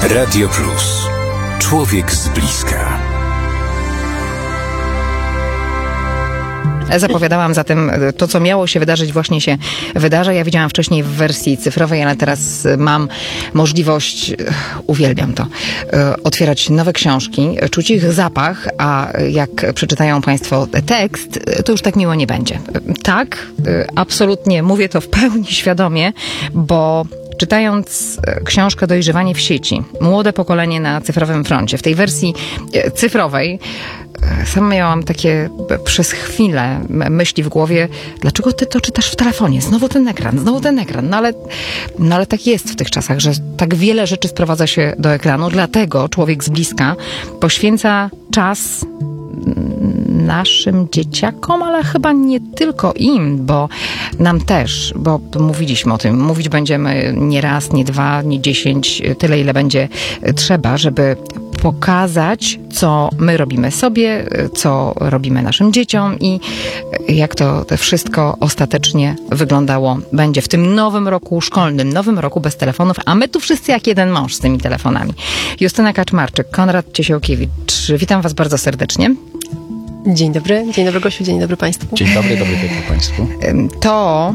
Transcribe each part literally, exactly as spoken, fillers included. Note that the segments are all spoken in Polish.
Radio Plus. Człowiek z bliska. Zapowiadałam zatem to, co miało się wydarzyć, właśnie się wydarza. Ja widziałam wcześniej w wersji cyfrowej, ale teraz mam możliwość, uwielbiam to, otwierać nowe książki, czuć ich zapach, a jak przeczytają Państwo tekst, to już tak miło nie będzie. Tak, absolutnie mówię to w pełni świadomie, bo czytając książkę Dojrzewanie w sieci, młode pokolenie na cyfrowym froncie, w tej wersji cyfrowej, sama miałam takie przez chwilę myśli w głowie, dlaczego ty to czytasz w telefonie? Znowu ten ekran, znowu ten ekran. No ale, no ale tak jest w tych czasach, że tak wiele rzeczy sprowadza się do ekranu, dlatego Człowiek z bliska poświęca czas naszym dzieciakom, ale chyba nie tylko im, bo nam też, bo mówiliśmy o tym, mówić będziemy nie raz, nie dwa, nie dziesięć, tyle ile będzie trzeba, żeby pokazać, co my robimy sobie, co robimy naszym dzieciom i jak to wszystko ostatecznie wyglądało będzie w tym nowym roku szkolnym, nowym roku bez telefonów, a my tu wszyscy jak jeden mąż z tymi telefonami. Justyna Kaczmarczyk, Konrad Ciesiałkiewicz, witam Was bardzo serdecznie. Dzień dobry, dzień dobry Gosiu, dzień dobry Państwu. Dzień dobry, dobry wieczór Państwu. To,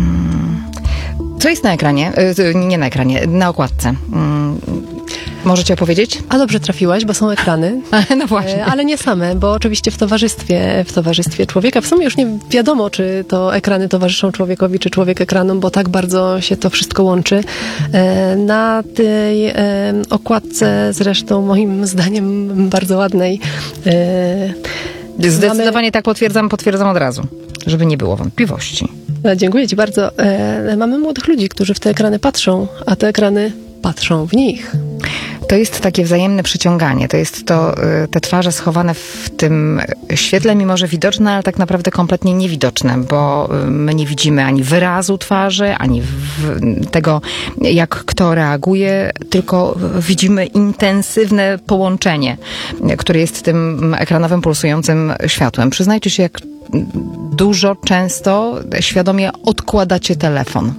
co jest na ekranie, nie na ekranie, na okładce. Możecie opowiedzieć? A dobrze trafiłaś, bo są ekrany. No właśnie. Ale nie same, bo oczywiście w towarzystwie, w towarzystwie człowieka. W sumie już nie wiadomo, czy to ekrany towarzyszą człowiekowi, czy człowiek ekranom, bo tak bardzo się to wszystko łączy. Na tej okładce, zresztą moim zdaniem bardzo ładnej, Zdecydowanie mamy... tak potwierdzam, potwierdzam od razu, żeby nie było wątpliwości. Dziękuję Ci bardzo. Mamy młodych ludzi, którzy w te ekrany patrzą, a te ekrany patrzą w nich. To jest takie wzajemne przyciąganie. To jest to, te twarze schowane w tym świetle, mimo że widoczne, ale tak naprawdę kompletnie niewidoczne, bo my nie widzimy ani wyrazu twarzy, ani tego, jak kto reaguje, tylko widzimy intensywne połączenie, które jest tym ekranowym, pulsującym światłem. Przyznajcie się, jak dużo, często świadomie odkładacie telefon.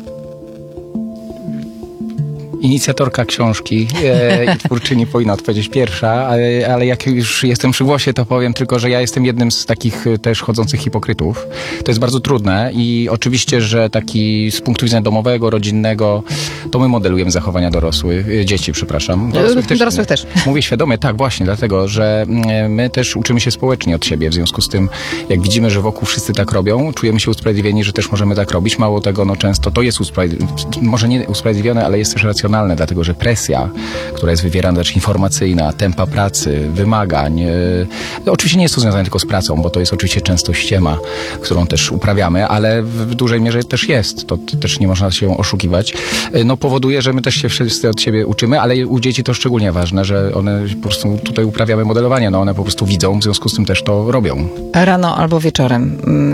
Inicjatorka książki e, i twórczyni powinna odpowiedzieć pierwsza, ale, ale jak już jestem przy głosie, to powiem tylko, że ja jestem jednym z takich też chodzących hipokrytów. To jest bardzo trudne i oczywiście, że taki z punktu widzenia domowego, rodzinnego, to my modelujemy zachowania dorosłych, dzieci, przepraszam. Dorosłych też. Dorosłych też. Mówię świadomie, tak, właśnie, dlatego, że my też uczymy się społecznie od siebie, w związku z tym, jak widzimy, że wokół wszyscy tak robią, czujemy się usprawiedliwieni, że też możemy tak robić. Mało tego, no często to jest usprawiedliwione, może nie usprawiedliwione, ale jest też racjonalne. Dlatego, że presja, która jest wywierana, też informacyjna, tempa pracy, wymagań, no oczywiście nie jest to związane tylko z pracą, bo to jest oczywiście często ściema, którą też uprawiamy, ale w dużej mierze też jest, to też nie można się oszukiwać, no powoduje, że my też się wszyscy od siebie uczymy, ale u dzieci to szczególnie ważne, że one po prostu tutaj uprawiamy modelowanie, no one po prostu widzą, w związku z tym też to robią. Rano albo wieczorem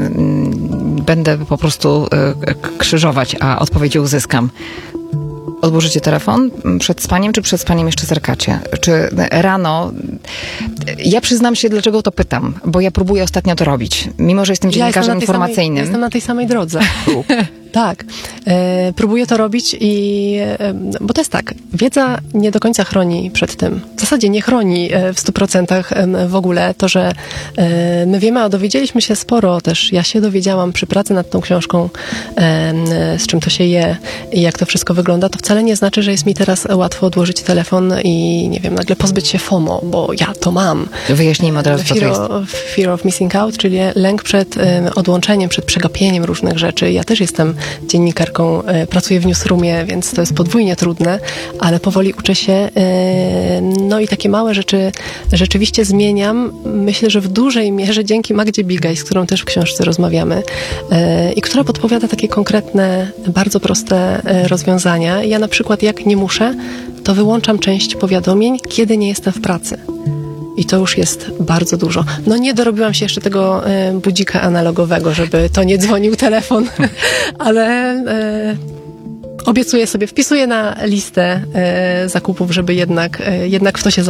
będę po prostu krzyżować, a odpowiedzi uzyskam. Odłożycie telefon przed spaniem, czy przed spaniem jeszcze zerkacie? Czy rano... Ja przyznam się, dlaczego to pytam, bo ja próbuję ostatnio to robić, mimo że jestem dziennikarzem ja jestem informacyjnym. Samej, jestem na tej samej drodze. Tak. E, próbuję to robić i... E, bo to jest tak, wiedza nie do końca chroni przed tym. W zasadzie nie chroni w stu procentach w ogóle to, że e, my wiemy, a dowiedzieliśmy się sporo też. Ja się dowiedziałam przy pracy nad tą książką, e, z czym to się je i jak to wszystko wygląda. To wcale nie znaczy, że jest mi teraz łatwo odłożyć telefon i, nie wiem, nagle pozbyć się FOMO, bo ja to mam. Wyjaśnijmy od razu, co to jest. Fear of, fear of missing out, czyli lęk przed e, odłączeniem, przed przegapieniem różnych rzeczy. Ja też jestem dziennikarką, e, pracuję w newsroomie, więc to jest podwójnie trudne, ale powoli uczę się. E, no i takie małe rzeczy rzeczywiście zmieniam. Myślę, że w dużej mierze dzięki Magdzie Bigaj, z którą też w książce rozmawiamy e, i która podpowiada takie konkretne, bardzo proste e, rozwiązania. Ja na przykład jak nie muszę, to wyłączam część powiadomień, kiedy nie jestem w pracy. I to już jest bardzo dużo. No nie dorobiłam się jeszcze tego e, budzika analogowego, żeby to nie dzwonił telefon, ale e, obiecuję sobie, wpisuję na listę e, zakupów, żeby jednak, e, jednak w to się